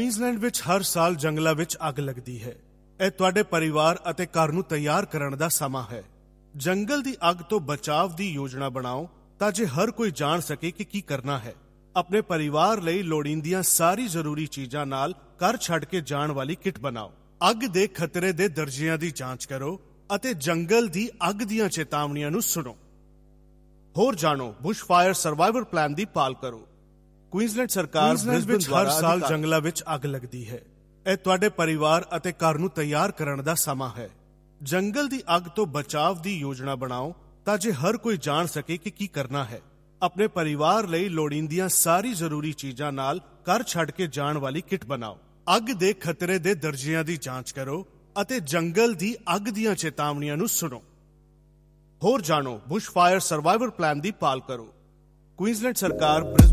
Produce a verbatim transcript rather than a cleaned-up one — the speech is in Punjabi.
ਕੁਈਨਜ਼ਲੈਂਡ ਵਿੱਚ ਹਰ ਸਾਲ ਜੰਗਲਾਂ ਵਿੱਚ ਅੱਗ ਲੱਗਦੀ ਹੈ। ਇਹ ਤੁਹਾਡੇ ਪਰਿਵਾਰ ਅਤੇ ਘਰ ਨੂੰ ਤਿਆਰ ਕਰਨ ਦਾ ਸਮਾਂ ਹੈ। ਜੰਗਲ ਦੀ ਅੱਗ ਤੋਂ ਬਚਾਅ ਦੀ ਯੋਜਨਾ ਬਣਾਓ ਤਾਂ ਜੇ ਹਰ ਕੋਈ ਜਾਣ ਸਕੇ ਕਿ ਕੀ ਕਰਨਾ ਹੈ। ਆਪਣੇ ਪਰਿਵਾਰ ਲਈ ਲੋੜੀਂਦੀਆਂ ਸਾਰੀ ਜ਼ਰੂਰੀ ਚੀਜ਼ਾਂ ਨਾਲ ਘਰ ਛੱਡ ਕੇ ਜਾਣ ਵਾਲੀ ਕਿੱਟ ਬਣਾਓ। ਅੱਗ ਦੇ ਖਤਰੇ ਦੇ ਦਰਜਿਆਂ ਦੀ ਜਾਂਚ ਕਰੋ ਅਤੇ ਜੰਗਲ ਦੀ ਅੱਗ ਦੀਆਂ ਚੇਤਾਵਨੀਆਂ ਨੂੰ ਸੁਣੋ। ਹੋਰ ਜਾਣੋ, ਬੁਸ਼ ਫਾਇਰ ਸਰਵਾਈਵਲ ਪਲਾਨ ਦੀ ਪਾਲ ਕਰੋ। ਕੁਈਨਜ਼ਲੈਂਡ ਸਰਕਾਰ ਵਿੱਚ ਹਰ ਸਾਲ ਜੰਗਲਾਂ ਵਿੱਚ ਅੱਗ ਲੱਗਦੀ ਹੈ। ਇਹ ਤੁਹਾਡੇ ਪਰਿਵਾਰ ਅਤੇ ਘਰ ਨੂੰ ਤਿਆਰ ਕਰਨ ਦਾ ਸਮਾਂ ਹੈ। ਜੰਗਲ ਦੀ ਅੱਗ ਤੋਂ ਬਚਾਅ ਦੀ ਯੋਜਨਾ ਬਣਾਓ ਤਾਂ ਜੇ ਹਰ ਕੋਈ ਜਾਣ ਸਕੇ ਕਿ ਕੀ ਕਰਨਾ ਹੈ। ਆਪਣੇ ਪਰਿਵਾਰ ਲਈ ਲੋੜੀਂਦੀਆਂ ਸਾਰੀ ਜ਼ਰੂਰੀ ਚੀਜ਼ਾਂ ਨਾਲ ਘਰ ਛੱਡ ਕੇ ਜਾਣ ਵਾਲੀ ਕਿੱਟ ਬਣਾਓ। ਅੱਗ ਦੇ ਖਤਰੇ ਦੇ ਦਰਜਿਆਂ ਦੀ ਜਾਂਚ ਕਰੋ ਅਤੇ ਜੰਗਲ ਦੀ ਅੱਗ ਦੀਆਂ ਚੇਤਾਵਨੀਆਂ ਨੂੰ ਸੁਣੋ। ਹੋਰ ਜਾਣੋ, ਬੁਸ਼ ਫਾਇਰ ਸਰਵਾਈਵਲ ਪਲਾਨ ਦੀ ਪਾਲ ਕਰੋ। ਕੁਈਨਜ਼ਲੈਂਡ ਸਰਕਾਰ